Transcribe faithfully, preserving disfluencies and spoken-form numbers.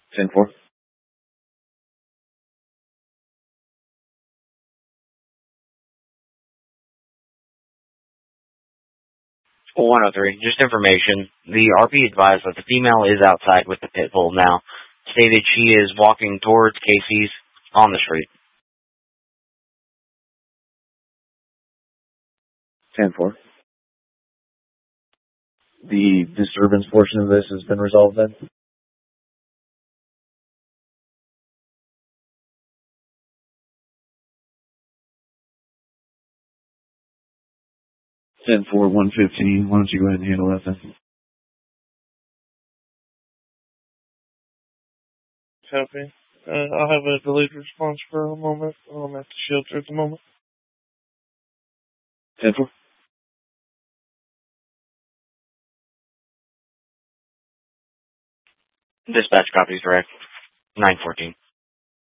ten four. one oh three, just information. The R P advised that the female is outside with the pit bull now. Stated she is walking towards Casey's on the street. ten four. The disturbance portion of this has been resolved then? ten four, one fifteen. Why don't you go ahead and handle that then? Copy. Uh, I'll have a delayed response for a moment. I'm at the shelter at the moment. ten four. Dispatch copies direct. nine fourteen.